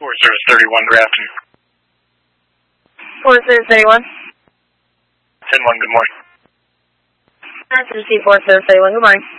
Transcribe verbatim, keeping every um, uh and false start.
Forest Service thirty-one, good afternoon. Forest Service thirty-one. ten one, good morning. That's Receive Forest Service thirty-one, good morning.